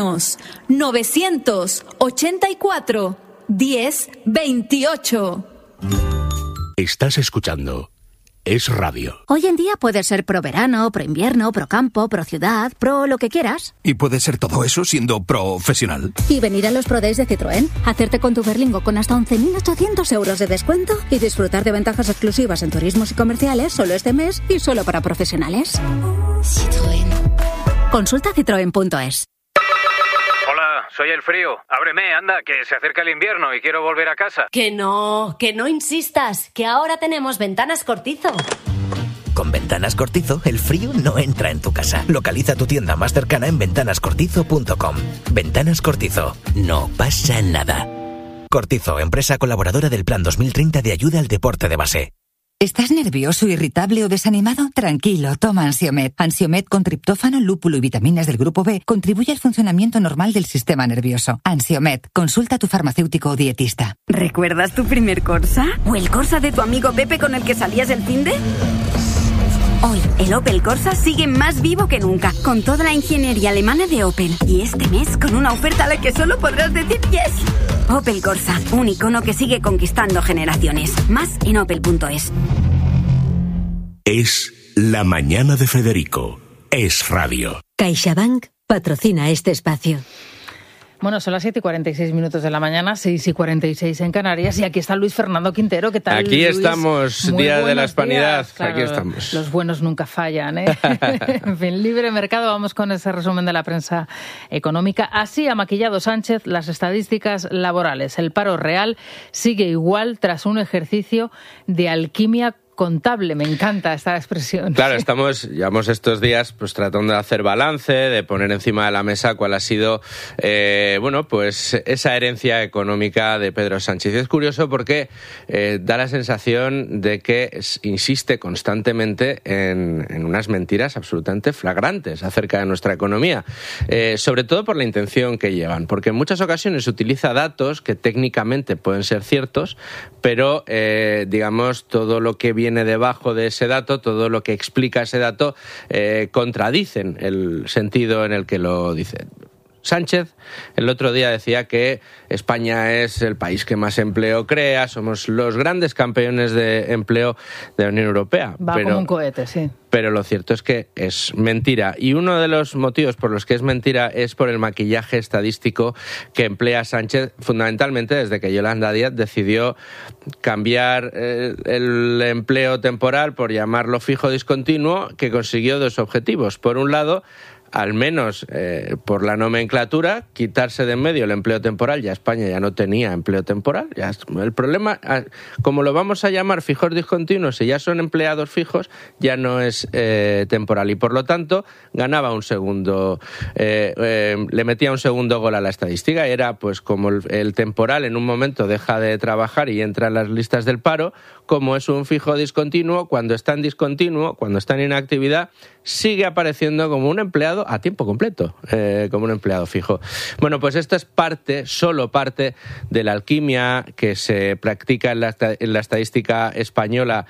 984 1028. Estás escuchando Es Radio. Hoy en día puedes ser pro verano, pro invierno, pro campo, pro ciudad, pro lo que quieras. Y puedes ser todo eso siendo profesional. Y venir a los Pro Days de Citroën, hacerte con tu Berlingo con hasta 11.800 euros de descuento y disfrutar de ventajas exclusivas en turismos y comerciales solo este mes y solo para profesionales. Citroën. Consulta citroen.es. Hola, soy el frío. Ábreme, anda, que se acerca el invierno y quiero volver a casa. Que no insistas, que ahora tenemos Ventanas Cortizo. Con Ventanas Cortizo, el frío no entra en tu casa. Localiza tu tienda más cercana en ventanascortizo.com. Ventanas Cortizo, no pasa nada. Cortizo, empresa colaboradora del Plan 2030 de ayuda al deporte de base. ¿Estás nervioso, irritable o desanimado? Tranquilo, toma Ansiomed. Ansiomed con triptófano, lúpulo y vitaminas del grupo B contribuye al funcionamiento normal del sistema nervioso. Ansiomed, consulta a tu farmacéutico o dietista. ¿Recuerdas tu primer Corsa? ¿O el Corsa de tu amigo Pepe con el que salías el finde? Hoy, el Opel Corsa sigue más vivo que nunca, con toda la ingeniería alemana de Opel. Y este mes, con una oferta a la que solo podrás decir yes. Opel Corsa, un icono que sigue conquistando generaciones. Más en opel.es. Es La Mañana de Federico. Es Radio. CaixaBank patrocina este espacio. Bueno, son las 7:46 de la mañana, 6:46 en Canarias, y aquí está Luis Fernando Quintero. ¿Qué tal, Aquí Luis? Estamos, Día de la Hispanidad. Claro, aquí estamos. Los buenos nunca fallan, ¿eh? En fin, libre mercado. Vamos con ese resumen de la prensa económica. Así ha maquillado Sánchez las estadísticas laborales. El paro real sigue igual tras un ejercicio de alquimia contable. Me encanta esta expresión. Claro, llevamos estos días pues tratando de hacer balance, de poner encima de la mesa cuál ha sido pues esa herencia económica de Pedro Sánchez. Y es curioso porque da la sensación de que insiste constantemente en unas mentiras absolutamente flagrantes acerca de nuestra economía, sobre todo por la intención que llevan, porque en muchas ocasiones utiliza datos que técnicamente pueden ser ciertos, pero digamos todo lo que viene debajo de ese dato, todo lo que explica ese dato, contradicen el sentido en el que lo dice. Sánchez el otro día decía que España es el país que más empleo crea, somos los grandes campeones de empleo de la Unión Europea. Como un cohete, sí. Pero lo cierto es que es mentira. Y uno de los motivos por los que es mentira es por el maquillaje estadístico que emplea Sánchez, fundamentalmente desde que Yolanda Díaz decidió cambiar el empleo temporal por llamarlo fijo discontinuo, que consiguió dos objetivos. Por un lado, al menos por la nomenclatura, quitarse de en medio el empleo temporal. Ya España ya no tenía empleo temporal. Ya el problema, como lo vamos a llamar fijos discontinuos, si ya son empleados fijos, ya no es temporal. Y por lo tanto, ganaba un segundo, le metía un segundo gol a la estadística. Era pues como el temporal en un momento deja de trabajar y entra en las listas del paro, como es un fijo discontinuo, cuando está en discontinuo, cuando está en inactividad, sigue apareciendo como un empleado a tiempo completo, como un empleado fijo. Bueno, pues esto es solo parte de la alquimia que se practica en la estadística española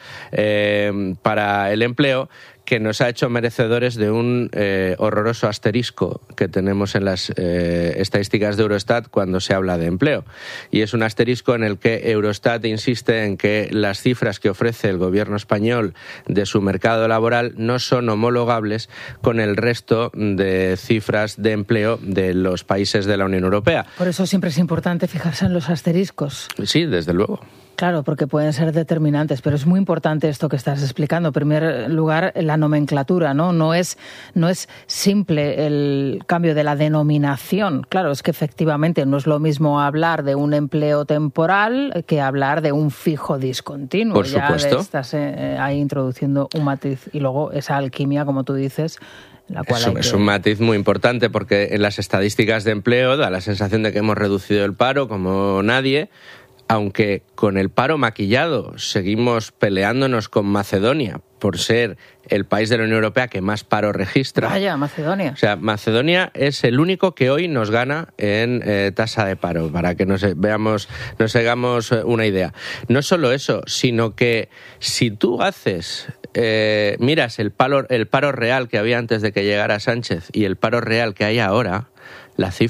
para el empleo, que nos ha hecho merecedores de un horroroso asterisco que tenemos en las estadísticas de Eurostat cuando se habla de empleo. Y es un asterisco en el que Eurostat insiste en que las cifras que ofrece el gobierno español de su mercado laboral no son homologables con el resto de cifras de empleo de los países de la Unión Europea. Por eso siempre es importante fijarse en los asteriscos. Sí, desde luego. Claro, porque pueden ser determinantes, pero es muy importante esto que estás explicando. En primer lugar, la nomenclatura, ¿no? No es simple el cambio de la denominación. Claro, es que efectivamente no es lo mismo hablar de un empleo temporal que hablar de un fijo discontinuo. Por supuesto. Ya estás ahí introduciendo un matiz y luego esa alquimia, como tú dices. Es un matiz muy importante porque en las estadísticas de empleo da la sensación de que hemos reducido el paro como nadie, aunque con el paro maquillado seguimos peleándonos con Macedonia por ser el país de la Unión Europea que más paro registra. Vaya, Macedonia. O sea, Macedonia es el único que hoy nos gana en tasa de paro, para que nos hagamos una idea. No solo eso, sino que si tú miras el paro real que había antes de que llegara Sánchez y el paro real que hay ahora, la cifra